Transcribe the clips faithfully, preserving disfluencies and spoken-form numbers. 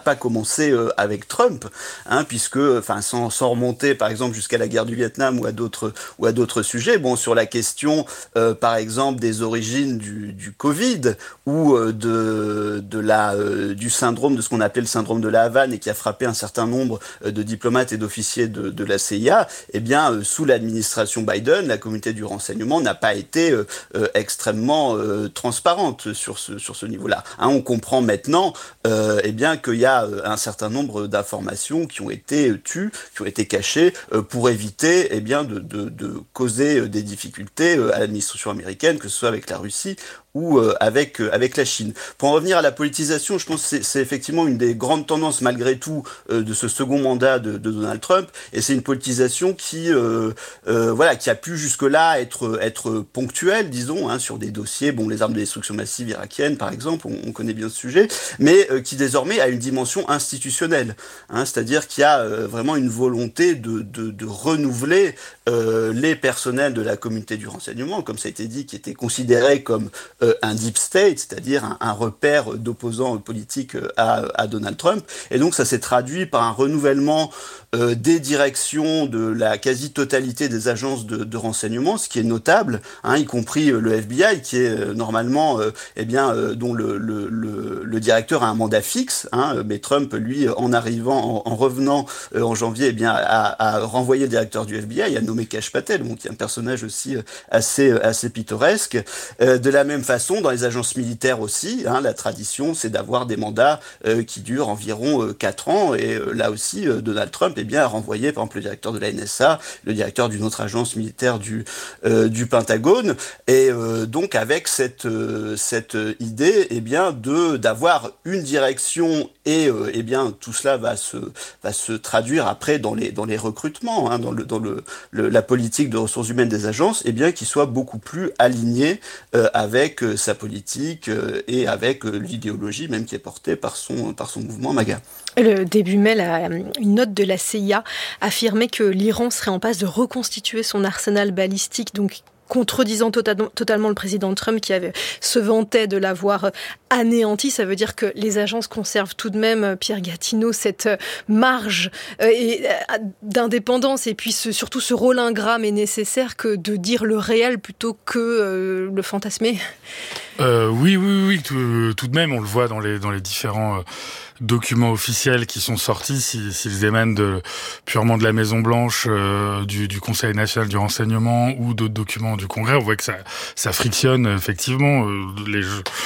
pas commencé euh, avec Trump, hein, puisque, enfin, sans, sans remonter, par exemple, jusqu'à la guerre du Vietnam ou à d'autres ou à d'autres sujets. Bon, sur la question, euh, par exemple, des origines du, du Covid ou euh, de de la euh, du syndrome de ce qu'on appelait le syndrome de la Havane et qui a frappé un certain nombre euh, de diplomates et d'officiers de, de la C I A, eh bien, euh, sous l'administration Biden, la communauté du renseignement n'a pas été euh, euh, extrêmement euh, transparente sur ce sur ce niveau-là. Hein, on comprend maintenant, euh, eh bien, qu'il y a euh, un certain nombre d'informations qui ont été euh, tues, qui ont été cachées euh, pour éviter, eh bien, de, de, de causer euh, des difficultés euh, à l'administration américaine, que ce soit avec la Russie ou euh, avec euh, avec la Chine. Pour en revenir à la politisation, je pense que c'est, c'est effectivement une des grandes tendances malgré tout euh, de ce second mandat de, de Donald Trump, et c'est une politisation qui euh, euh, voilà qui a pu jusque-là être être ponctuelle, disons, hein, sur des dossiers, bon, les armes de destruction massive irakiennes par exemple, on, on connaît bien ce sujet, mais euh, qui désormais a une dimension institutionnelle, hein, c'est-à-dire qu'il y a euh, vraiment une volonté de de, de renouveler euh, les personnels de la communauté du renseignement, comme ça a été dit, qui étaient considérés comme euh, un deep state, c'est-à-dire un, un repère d'opposants politiques à, à Donald Trump. Et donc ça s'est traduit par un renouvellement euh, des directions de la quasi-totalité des agences de, de renseignement, ce qui est notable, hein, y compris euh, le F B I, qui est euh, normalement, euh, eh bien, euh, dont le, le, le, le directeur a un mandat fixe, hein, mais Trump, lui, en arrivant, en, en revenant euh, en janvier, eh bien, a, a renvoyé le directeur du F B I, a nommé Kash Patel, bon, qui est un personnage aussi euh, assez, euh, assez pittoresque. Euh, de la même façon, dans les agences militaires aussi, hein, la tradition, c'est d'avoir des mandats euh, qui durent environ euh, quatre ans. Et euh, là aussi, euh, Donald Trump eh bien, a renvoyé, par exemple, le directeur de la N S A, le directeur d'une autre agence militaire du, euh, du Pentagone. Et euh, donc, avec cette, euh, cette idée eh bien, de, d'avoir une direction et euh, eh bien, tout cela va se, va se traduire après dans les, dans les recrutements, hein, dans, le, dans le, le, la politique de ressources humaines des agences, eh bien, qui soit beaucoup plus alignée euh, avec euh, sa politique euh, et avec euh, l'idéologie même qui est portée par son, par son mouvement MAGA. Le début mai, la, une note de la C I A affirmait que l'Iran serait en passe de reconstituer son arsenal balistique, donc contredisant totalement, totalement le président Trump qui avait, se vantait de l'avoir anéanti. Ça veut dire que les agences conservent tout de même, Pierre Gatineau, cette marge euh, et, euh, d'indépendance, et puis ce, surtout ce rôle ingrat mais nécessaire que de dire le réel plutôt que euh, le fantasmer. Euh, oui, oui, oui, tout, tout de même, on le voit dans les, dans les différents... Euh... documents officiels qui sont sortis, s'ils, s'ils émanent de, purement de la Maison-Blanche, euh, du, du Conseil national du renseignement ou d'autres documents du Congrès, on voit que ça, ça frictionne effectivement. Euh, les,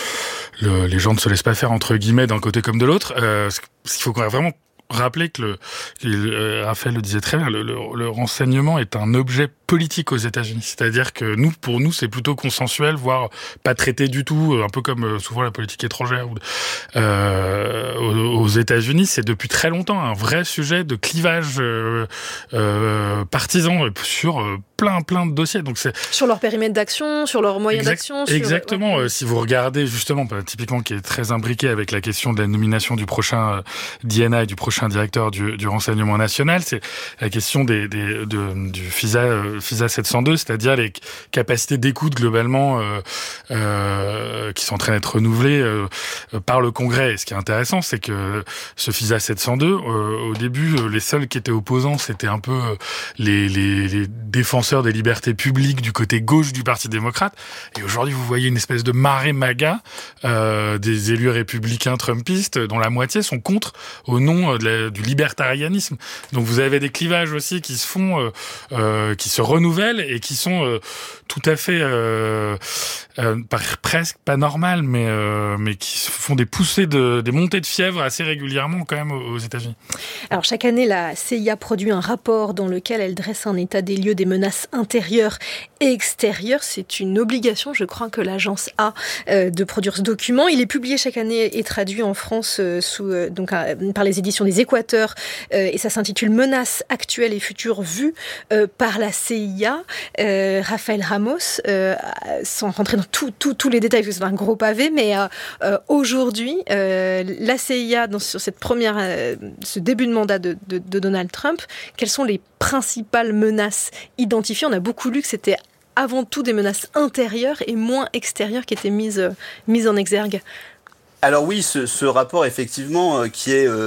le, les gens ne se laissent pas faire entre guillemets d'un côté comme de l'autre. Euh, ce qu'il faut vraiment rappeler que le, euh, Raphaël le disait très bien, le, le, le renseignement est un objet politique aux États-Unis. C'est-à-dire que nous, pour nous, c'est plutôt consensuel, voire pas traité du tout, un peu comme souvent la politique étrangère. Euh, aux, aux États-Unis, c'est depuis très longtemps un vrai sujet de clivage euh, euh, partisan sur euh, plein, plein de dossiers. Donc c'est sur leur périmètre d'action, sur leurs moyens exact, d'action. Sur... Exactement. Ouais. Euh, si vous regardez justement, bah, typiquement, qui est très imbriqué avec la question de la nomination du prochain euh, D N I, du prochain directeur du, du renseignement national, c'est la question des, des de, du FISA. Euh, FISA sept cent deux, c'est-à-dire les capacités d'écoute globalement euh, euh, qui sont en train d'être renouvelées euh, par le Congrès. Et ce qui est intéressant, c'est que ce FISA sept cent deux, euh, au début, les seuls qui étaient opposants, c'était un peu les, les, les défenseurs des libertés publiques du côté gauche du Parti démocrate. Et aujourd'hui, vous voyez une espèce de marée MAGA euh, des élus républicains trumpistes, dont la moitié sont contre au nom de la, du libertarianisme. Donc vous avez des clivages aussi qui se font, euh, euh, qui se renouvellent et qui sont euh, tout à fait euh, euh, presque pas normales, mais euh, mais qui font des poussées de des montées de fièvre assez régulièrement quand même aux, aux États-Unis. Alors chaque année, la C I A produit un rapport dans lequel elle dresse un état des lieux des menaces intérieures et extérieures. C'est une obligation, je crois, que l'agence a euh, de produire ce document. Il est publié chaque année et traduit en France euh, sous euh, donc euh, par les éditions des Équateurs euh, et ça s'intitule Menaces actuelles et futures vues euh, par la C I A. Euh, Raphaël Ramos, euh, sans rentrer dans tous tout, tout les détails, parce que c'est un gros pavé, mais euh, euh, aujourd'hui, euh, la C I A, dans, sur cette première, euh, ce début de mandat de, de, de Donald Trump, quelles sont les principales menaces identifiées? On a beaucoup lu que c'était avant tout des menaces intérieures et moins extérieures qui étaient mises, euh, mises en exergue. Alors oui, ce, ce rapport effectivement euh, qui est euh,